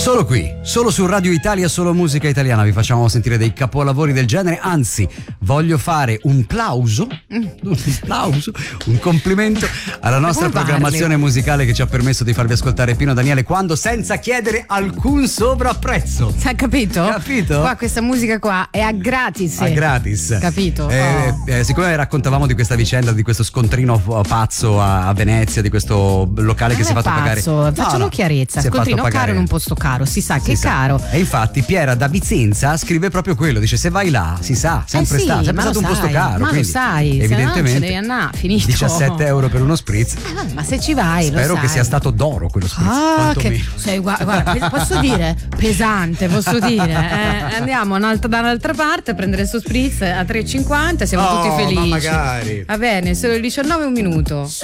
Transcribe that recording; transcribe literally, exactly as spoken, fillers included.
Solo qui, solo su Radio Italia, solo musica italiana vi facciamo sentire dei capolavori del genere, anzi voglio fare un plauso, un plauso, un complimento alla nostra programmazione musicale che ci ha permesso di farvi ascoltare Pino Daniele quando senza chiedere alcun sovrapprezzo. Hai capito? Capito? Qua questa musica qua è a gratis. A gratis. Capito? Eh, oh. eh, siccome raccontavamo di questa vicenda, di questo scontrino pazzo a, a Venezia, di questo locale non che si è fatto pazzo, pagare. Facciano no, no, chiarezza. si è Scontrino fatto caro pagare. in un posto caro, si sa Si che è sa. caro. E infatti Piera da Vicenza scrive proprio quello, dice se vai là, si sa, sempre eh sì, sta, sempre ma stato lo un posto sai, caro. Ma quindi, lo sai, evidentemente se no ce devi andare, finito. diciassette euro per uno spritz. Eh, ma se ci vai, Spero lo sai. che sia stato d'oro quello spritz. Ah, che quantomeno. sei, guarda, guarda, posso dire pesante, posso dire. Eh, andiamo un'altra, da un'altra parte a prendere il suo spritz a tre e cinquanta, siamo Oh, tutti felici. ma magari. Va bene, sono le diciannove e un minuto.